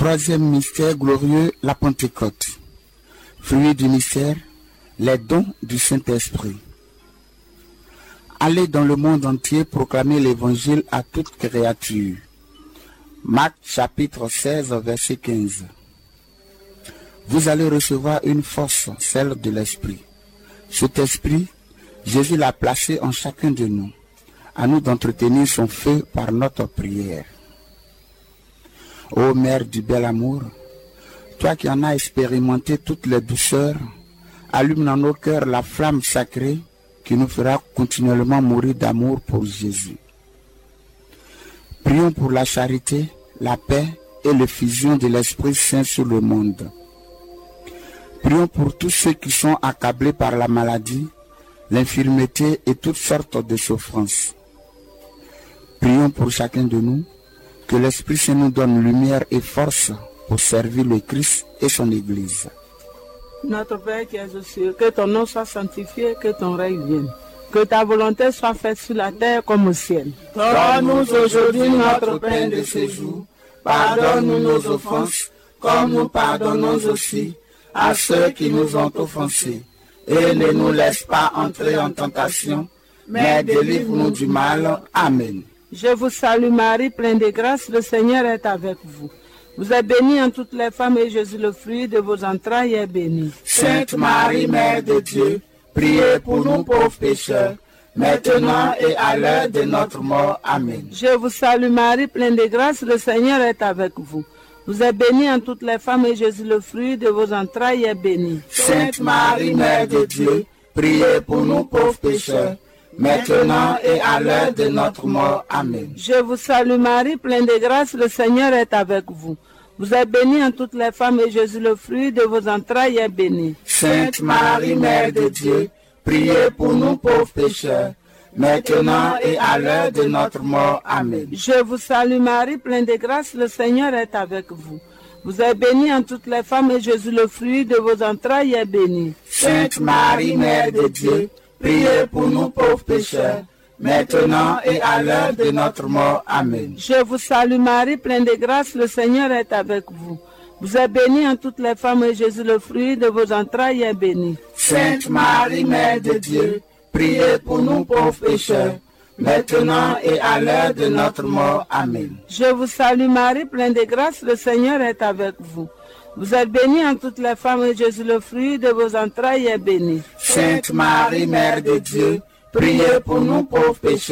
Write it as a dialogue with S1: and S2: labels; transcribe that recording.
S1: Troisième mystère glorieux, la Pentecôte. Fruit du mystère, les dons du Saint-Esprit. Allez dans le monde entier proclamer l'évangile à toute créature. Marc chapitre 16, verset 15. Vous allez recevoir une force, celle de l'Esprit. Cet Esprit, Jésus l'a placé en chacun de nous. À nous d'entretenir son feu par notre prière. Ô Mère du bel amour, toi qui en as expérimenté toutes les douceurs, allume dans nos cœurs la flamme sacrée qui nous fera continuellement mourir d'amour pour Jésus. Prions pour la charité, la paix et l'effusion de l'Esprit Saint sur le monde. Prions pour tous ceux qui sont accablés par la maladie, l'infirmité et toutes sortes de souffrances. Prions pour chacun de nous, que l'Esprit Saint nous donne lumière et force pour servir le Christ et son Église.
S2: Notre Père qui es aux cieux, que ton nom soit sanctifié, que ton règne vienne. Que ta volonté soit faite sur la terre comme au ciel.
S3: Donne-nous aujourd'hui notre pain de ce jour. Pardonne-nous nos offenses, comme nous pardonnons aussi à ceux qui nous ont offensés. Et ne nous laisse pas entrer en tentation, mais délivre-nous du mal. Amen.
S2: Je vous salue Marie, pleine de grâce, le Seigneur est avec vous. Vous êtes bénie en toutes les femmes et Jésus, le fruit de vos entrailles, est béni.
S3: Sainte Marie, Mère de Dieu, priez pour nous pauvres pécheurs, maintenant et à l'heure de notre mort. Amen.
S2: Je vous salue Marie, pleine de grâce, le Seigneur est avec vous. Vous êtes bénie en toutes les femmes et Jésus, le fruit de vos entrailles, est béni.
S3: Sainte Marie, Mère de Dieu, priez pour nous pauvres pécheurs, maintenant et à l'heure de notre mort. Amen.
S2: Je vous salue Marie, pleine de grâce, le Seigneur est avec vous. Vous êtes bénie en toutes les femmes et Jésus, le fruit de vos entrailles, est béni.
S3: Sainte Marie, Mère de Dieu, priez pour nous pauvres pécheurs, maintenant et à l'heure de notre mort. Amen.
S2: Je vous salue Marie, pleine de grâce, le Seigneur est avec vous. Vous êtes bénie en toutes les femmes et Jésus, le fruit de vos entrailles, est béni.
S3: Sainte Marie, Mère de Dieu, priez pour nous pauvres pécheurs, maintenant et à l'heure de notre mort. Amen.
S2: Je vous salue Marie, pleine de grâce, le Seigneur est avec vous. Vous êtes bénie en toutes les femmes et Jésus, le fruit de vos entrailles, est béni.
S3: Sainte Marie, Mère de Dieu, priez pour nous pauvres pécheurs, maintenant et à l'heure de notre mort. Amen.
S2: Je vous salue Marie, pleine de grâce, le Seigneur est avec vous. Vous êtes bénie en toutes les femmes et Jésus, le fruit de vos entrailles, est béni.
S3: Sainte Marie, Mère de Dieu, priez pour nous pauvres pécheurs,